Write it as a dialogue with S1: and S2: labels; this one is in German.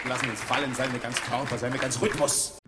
S1: lassen uns fallen, sei mir ganz Körper, sei mir ganz Rhythmus.